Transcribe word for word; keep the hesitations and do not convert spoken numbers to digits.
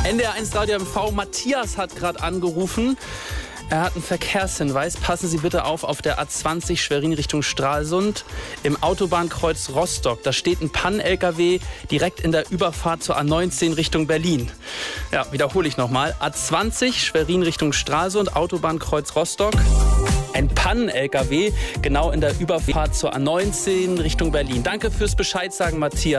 N D R eins Radio M V, Matthias hat gerade angerufen. Er hat einen Verkehrshinweis. Passen Sie bitte auf, auf der A zwanzig Schwerin Richtung Stralsund im Autobahnkreuz Rostock. Da steht ein Pann-L K W direkt in der Überfahrt zur A neunzehn Richtung Berlin. Ja, wiederhole ich nochmal. A zwanzig Schwerin Richtung Stralsund, Autobahnkreuz Rostock. Ein Pann-L K W genau in der Überfahrt zur A neunzehn Richtung Berlin. Danke fürs Bescheid sagen, Matthias.